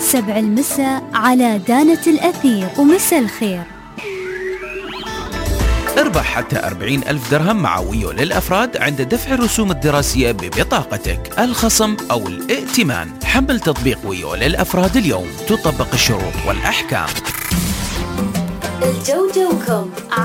7 المساء على دانة الأثير. ومساء الخير. اربح حتى 40,000 درهم مع ويو للأفراد عند دفع الرسوم الدراسية ببطاقتك، الخصم أو الائتمان. حمل تطبيق ويو للأفراد اليوم، تطبق الشروط والأحكام. الجو جوكم